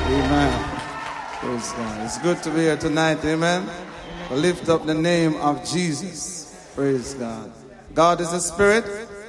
Amen. Praise God. It's good to be here tonight. Amen. Lift up the name of Jesus. Praise God. God is a spirit,